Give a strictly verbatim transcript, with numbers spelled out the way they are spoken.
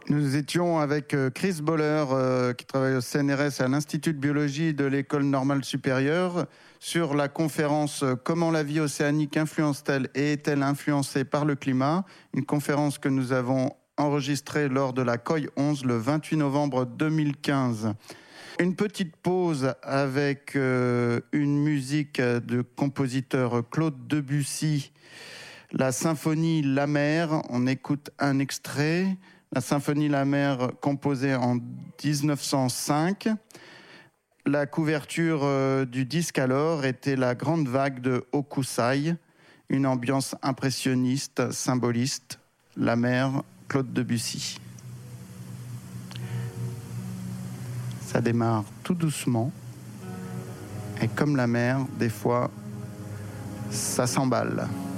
Nous étions avec Chris Boller, euh, qui travaille au C N R S à l'Institut de biologie de l'École normale supérieure, sur la conférence « Comment la vie océanique influence-t-elle et est-elle influencée par le climat ?» Une conférence que nous avons enregistrée lors de la C O I onze le vingt-huit novembre deux mille quinze. Une petite pause avec euh, une musique de compositeur Claude Debussy, la symphonie La Mer. On écoute un extrait. La symphonie La Mer, composée en dix-neuf cent cinq. La couverture euh, du disque alors était La Grande Vague de Hokusai, une ambiance impressionniste, symboliste. La Mer, Claude Debussy. Ça démarre tout doucement. Et comme la mer, des fois, ça s'emballe.